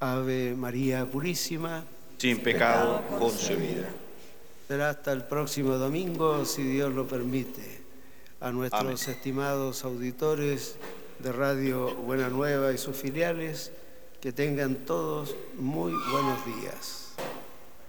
Ave María Purísima, sin pecado concebida. será hasta el próximo domingo, si Dios lo permite. A nuestros estimados auditores de Radio Buena Nueva y sus filiales, que tengan todos muy buenos días.